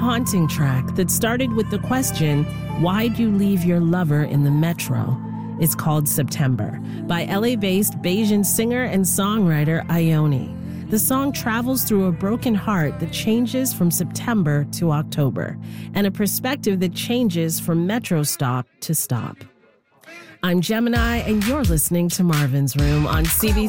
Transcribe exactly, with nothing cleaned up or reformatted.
haunting track that started with the question, why'd you leave your lover in the metro? Is called September by L A-based Bayesian singer and songwriter Ione. The song travels through a broken heart that changes from September to October, and a perspective that changes from metro stop to stop. I'm Gemini, and you're listening to Marvin's Room on C B